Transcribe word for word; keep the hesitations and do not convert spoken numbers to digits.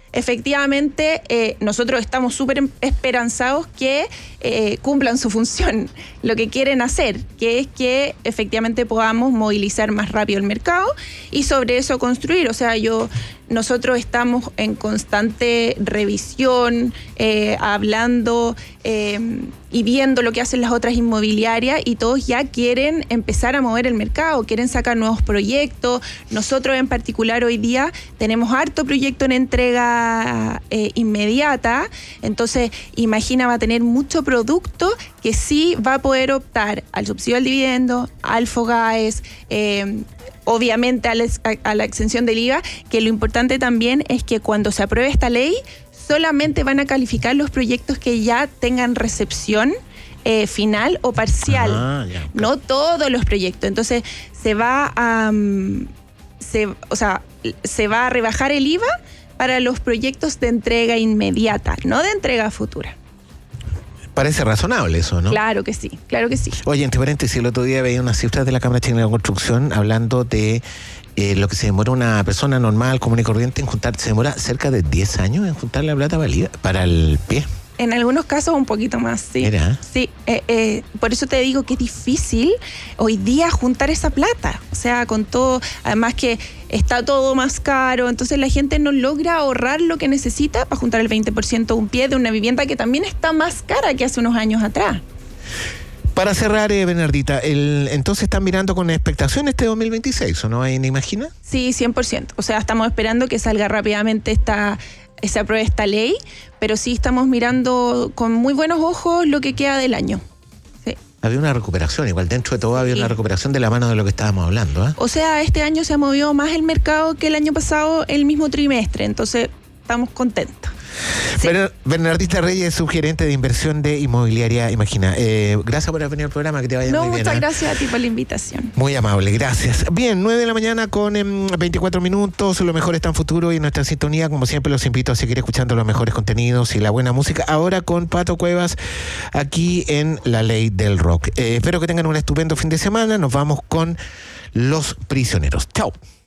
efectivamente eh, nosotros estamos súper esperanzados que eh, cumplan su función, lo que quieren hacer, que es que efectivamente podamos movilizar más rápido el mercado y sobre eso construir. O sea, yo nosotros estamos en constante revisión, eh, hablando eh, y viendo lo que hacen las otras inmobiliarias, y todos ya quieren empezar a mover el mercado, quieren sacar nuevos proyectos. Nosotros en particular hoy día tenemos harto proyecto en entrega eh, inmediata, entonces imagina, va a tener mucho producto que sí va a poder optar al subsidio al dividendo, al FOGAES, eh, obviamente a la, a la exención del I V A, que lo importante también es que cuando se apruebe esta ley, solamente van a calificar los proyectos que ya tengan recepción eh, final o parcial, ah, ya, okay. No todos los proyectos. Entonces se va a, um, se, o sea, se va a rebajar el I V A para los proyectos de entrega inmediata, no de entrega futura. Parece razonable eso, ¿no? Claro que sí, claro que sí. Oye, entre paréntesis, el otro día veía unas cifras de la Cámara Chilena de Construcción hablando de eh, lo que se demora una persona normal, común y corriente en juntar. Se demora cerca de diez años en juntar la plata valida para el pie. En algunos casos un poquito más, sí. ¿Era? Sí, eh, eh, por eso te digo que es difícil hoy día juntar esa plata. O sea, con todo, además que está todo más caro, entonces la gente no logra ahorrar lo que necesita para juntar el veinte por ciento de un pie de una vivienda que también está más cara que hace unos años atrás. Para cerrar, eh, Bernardita, el, entonces están mirando con expectación este dos mil veintiséis, ¿o no? ¿Hay, ¿me imagina? Sí, cien por ciento. O sea, estamos esperando que salga rápidamente esta... se apruebe esta ley, pero sí estamos mirando con muy buenos ojos lo que queda del año. Sí. Había una recuperación, igual dentro de todo había sí. una recuperación de la mano de lo que estábamos hablando, ¿eh? O sea, este año se ha movido más el mercado que el año pasado, el mismo trimestre, entonces estamos contentos. Sí. Bernardita Reyes, subgerente de inversión de Inmobiliaria Imagina. Eh, gracias por haber venido al programa, que te vaya no, muy bien. Muchas ¿eh? gracias a ti por la invitación. Muy amable, gracias. Bien, nueve de la mañana con eh, veinticuatro minutos, lo mejor está en futuro y en nuestra sintonía, como siempre, los invito a seguir escuchando los mejores contenidos y la buena música, ahora con Pato Cuevas, aquí en La Ley del Rock. Eh, espero que tengan un estupendo fin de semana, nos vamos con Los Prisioneros. Chao.